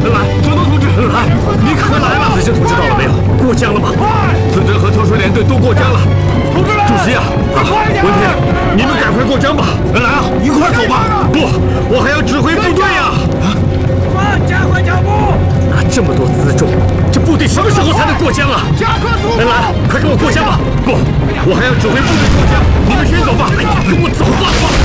恩来，总督同志，恩来，你可来了！子珍同志到了没有？过江了吗？子珍和特殊连队都过江了。同志们，主席啊，文天，你们赶快过江吧！恩来啊，一块走吧！不，我还要指挥部队呀！ 加快脚步！ 拿这么多辎重，这部队什么时候才能过江啊？ 加快速度！ 恩来，快跟我过江吧！不，我还要指挥部队过江，你们先走吧！哎，跟我走吧！